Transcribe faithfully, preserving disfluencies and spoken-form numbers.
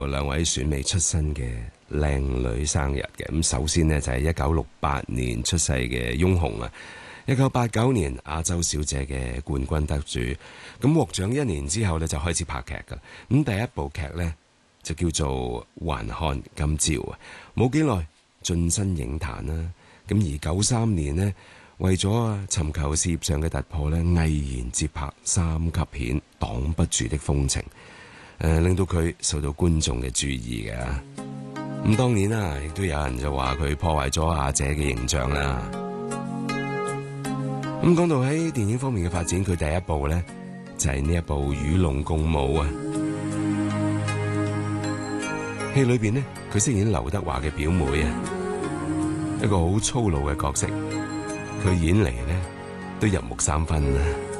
兩位選美出身嘅靚女生日嘅。咁首先呢，就係一九六八年出世嘅翁虹啊，一九八九年亞洲小姐嘅冠軍得主。咁獲獎一年之後呢，就開始拍劇噶。咁第一部劇呢，就叫做《還看今朝》啊，冇幾耐晉身影壇啦。咁而九三年呢，為咗啊尋求事業上嘅突破呢，毅然接拍三級片《擋不住的風情》，誒令到佢受到觀眾嘅注意嘅。咁當然啦，亦都有人就話佢破壞咗阿姐嘅形象啦。咁講到喺電影方面嘅發展，佢第一部呢，就係呢一部《與龍共舞》啊。戲裏邊呢，佢飾演劉德華嘅表妹啊，一個好粗魯嘅角色，佢演嚟呢都入木三分啊。